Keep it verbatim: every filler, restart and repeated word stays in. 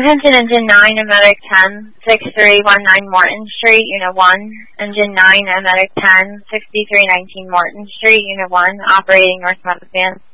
Attention Engine nine, Emetic ten, six three one nine Morton Street, Unit one. Engine nine, Emetic ten, six three one nine Morton Street, Unit one, operating northbound advance.